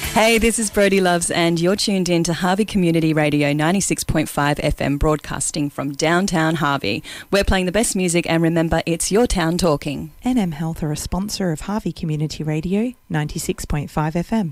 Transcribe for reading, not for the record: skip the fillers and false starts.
Hey, this is Brodie Loves and you're tuned in to Harvey Community Radio 96.5 FM, broadcasting from downtown Harvey. We're playing the best music, and remember, it's your town talking. NM Health are a sponsor of Harvey Community Radio 96.5 FM.